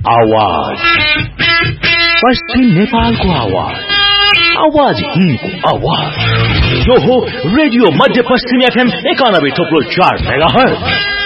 आवाज, पश्चिम नेपालको आवाज, आवाज हिन्दको आवाज। यो हो रेडियो मध्य पश्चिम FM 91.4 मेगाहर्ज।